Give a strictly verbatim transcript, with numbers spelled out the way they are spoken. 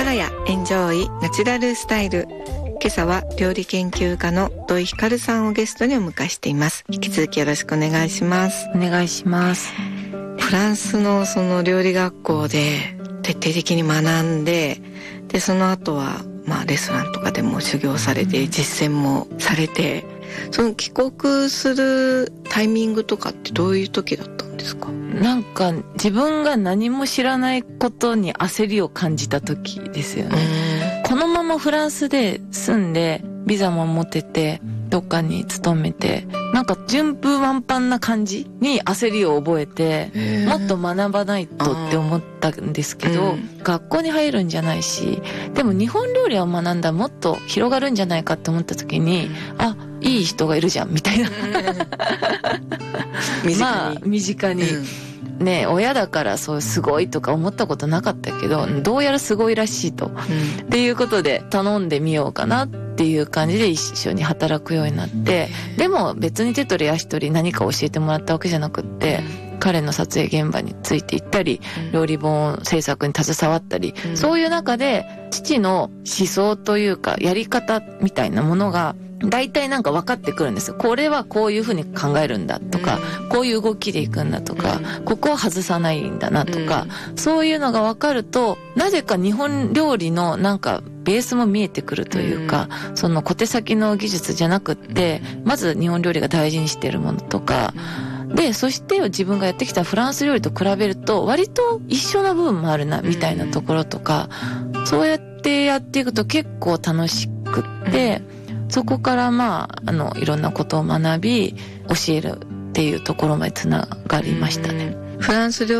ラヤエンジョイナチュラルスタイル。今朝は料理研究家の土井ひかるさんをゲストにお迎えしています。引き続きよろしくお願いします。 お願いします。 フランスのその料理学校で徹底的に学んで、でその後はまあレストランとかでも修行されて実践もされて、その帰国するタイミングとかってどういう時だったんですか？ なんか自分が何も知らないことに焦りを感じた時ですよね。このままフランスで住んでビザも持っててどっかに勤めて、なんか順風満帆な感じに焦りを覚えて、もっと学ばないとって思ったんですけど、うん、学校に入るんじゃないし、でも日本料理を学んだらもっと広がるんじゃないかって思った時に、あ、いい人がいるじゃんみたいな、 身近に、 まあ身近に、うんね、親だからそうすごいとか思ったことなかったけど、どうやらすごいらしいと、うん、っていうことで頼んでみようかなっていう感じで一緒に働くようになって、でも別に手取り足取り何か教えてもらったわけじゃなくって、彼の撮影現場についていったり、料理本制作に携わったり、うん、そういう中で父の思想というかやり方みたいなものが大体なんか分かってくるんですよ。これはこういうふうに考えるんだとか、うん、こういう動きでいくんだとか、うん、ここを外さないんだなとか、うん、そういうのが分かると、なぜか日本料理のなんかベースも見えてくるというか、うん、その小手先の技術じゃなくって、まず日本料理が大事にしているものとか、で、そして自分がやってきたフランス料理と比べると割と一緒な部分もあるなみたいなところとか、そうやってやっていくと結構楽しくって、そこからまあ、あの、いろんなことを学び、教えるっていうところまでつながりましたね。 フランス料